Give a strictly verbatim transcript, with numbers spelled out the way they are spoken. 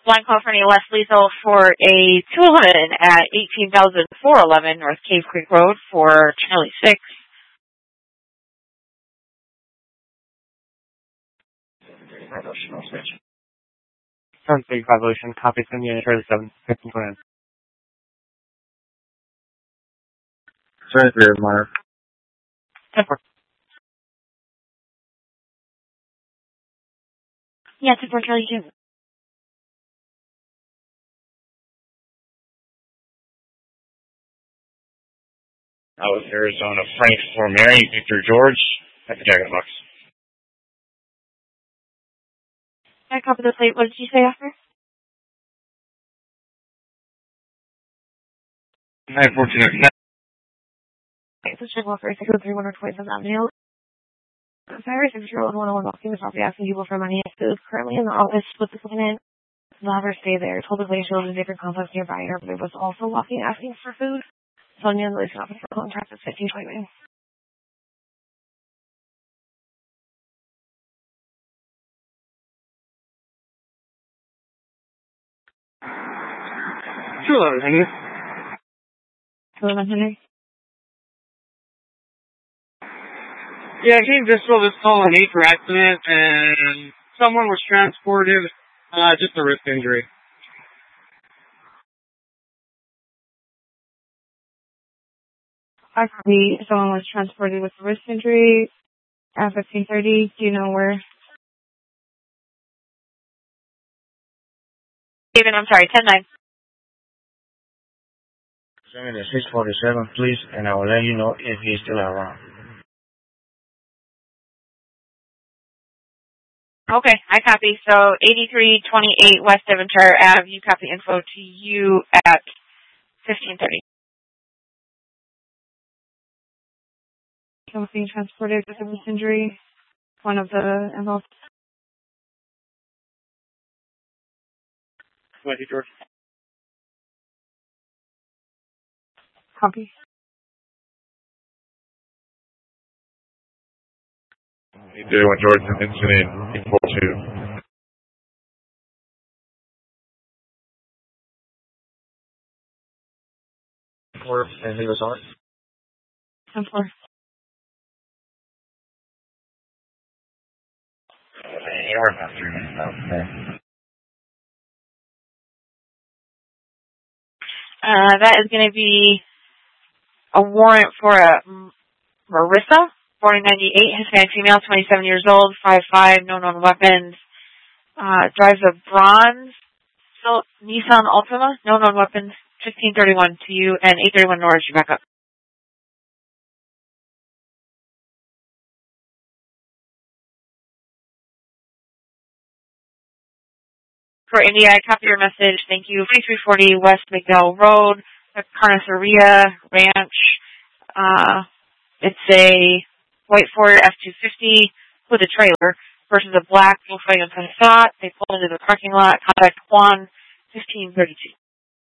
Blind call for any less lethal for a two eleven at eighteen thousand four hundred eleven North Cave Creek Road for Charlie six. Turn three, Revolution, copy from unit Charlie seven, fifteen twenty. Turn three, Mark. ten four. Yeah, ten four, Charlie two. That was Arizona Frank for Mary, Victor George, at the Jacket Box. I copy the plate. What did you say after? nine fourteen. This is Walker, six oh three, one oh twenty-seven Avenue. Sorry, six-year-old one oh one walking the property asking people for money. Is currently in the office with the client. Will have her stay there. Told the lady she lives in a different complex nearby. Her brother was also walking asking for food. Sonia and the police officer contract is fifteen twenty. two eleven, Henry. two eleven, Henry. Yeah, I came just for this call an acre accident, and someone was transported, uh, just a wrist injury. I copy. Someone was transported with a wrist injury at fifteen thirty. Do you know where? David, I'm sorry, ten nine. Send me the six forty-seven, please, and I will let you know if he's still around. Okay, I copy. So eighty-three twenty-eight West Devonshire Ave. You copy info to you at fifteen thirty. Someone being transported with a wrist injury. One of the involved. twenty, George. Copy. eight thirty-one George, incident equal to. Or anything was on it? ten four. You were about three minutes out there. Uh, that is going to be a warrant for a Marissa, born in ninety-eight, Hispanic female, twenty-seven years old, five five, no known weapons, uh, drives a bronze so, Nissan Altima, no known weapons, fifteen thirty-one to you, and eight thirty-one Norris, you back up. For India, I copy your message. Thank you. twenty-three forty West McDowell Road, Carniceria Ranch. Uh, it's a white Ford F two fifty with a trailer versus a black Volkswagen Passat. They pulled into the parking lot. Contact Juan, fifteen thirty-two.